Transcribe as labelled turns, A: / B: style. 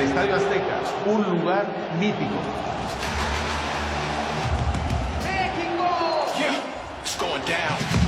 A: Estadio Azteca, un lugar mítico.
B: Yeah, it's going down.